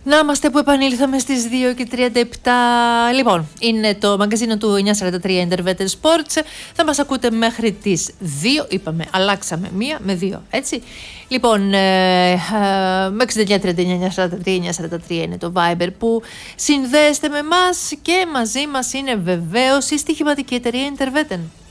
Να είμαστε που επανήλθαμε στις 2:37. Λοιπόν, είναι το μαγκαζίνο του 943 Interveter Sports. Θα μας ακούτε μέχρι τις 2. Είπαμε, αλλάξαμε 1 με 2. Έτσι. Λοιπόν, με 6939-943-943 είναι το Viber που συνδέεστε με εμάς και μαζί μας είναι βεβαίως η στοιχηματική εταιρεία Interveter.